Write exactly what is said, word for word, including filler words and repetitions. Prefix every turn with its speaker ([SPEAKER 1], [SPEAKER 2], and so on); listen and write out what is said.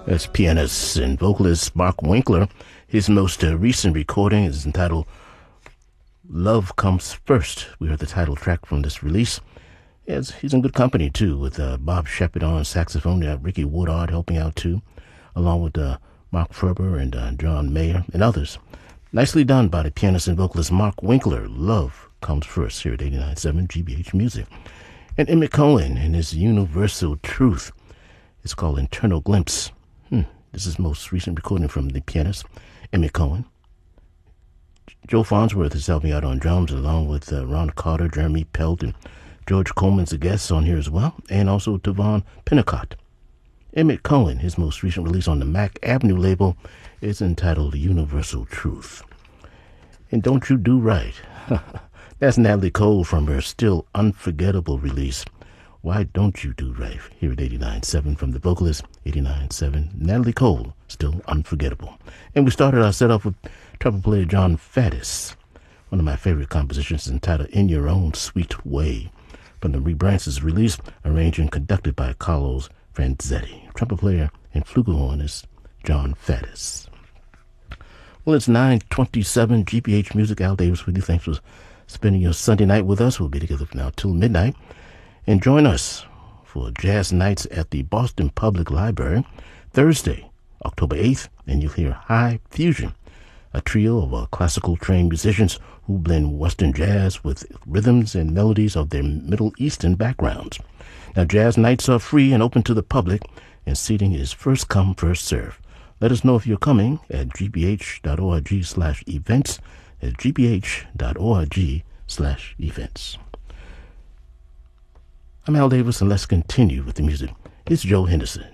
[SPEAKER 1] That's pianist and vocalist Mark Winkler. His most uh, recent recording is entitled Love Comes First. We heard the title track from this release. Yes, he's in good company, too, with uh, Bob Shepard on saxophone. You have Ricky Woodard helping out, too, along with uh, Mark Ferber and uh, John Mayer and others. Nicely done by the pianist and vocalist Mark Winkler. Love Comes First here at eighty-nine point seven G B H Music. And Emmett Cohen and his Universal Truth. It's called Internal Glimpse. Hmm. This is most recent recording from the pianist, Emmett Cohen. Joe Farnsworth is helping out on drums, along with uh, Ron Carter, Jeremy Pelt, and George Coleman's a guest on here as well, and also Tavon Pennicott. Emmett Cohen, his most recent release on the Mac Avenue label, is entitled Universal Truth. And Don't You Do Right. That's Natalie Cole from her still unforgettable release, Why Don't You Do Right, here at eighty-nine point seven from the vocalist, eighty-nine point seven, Natalie Cole, still unforgettable. And we started our set off with trumpet player John Faddis. One of my favorite compositions is entitled In Your Own Sweet Way, from the Rebranches release, arranged and conducted by Carlos Franzetti. Trumpet player and flugelhornist John Faddis. Well, it's nine twenty-seven G B H Music. Al Davis with you. Thanks for spending your Sunday night with us. We'll be together from now till midnight. And join us for Jazz Nights at the Boston Public Library Thursday, October eighth, and you'll hear High Fusion, a trio of uh, classical trained musicians who blend Western jazz with rhythms and melodies of their Middle Eastern backgrounds. Now, Jazz Nights are free and open to the public, and seating is first come, first serve. Let us know if you're coming at gbh.org slash events, at gbh.org slash events. I'm Al Davis, and let's continue with the music. It's Joe Henderson.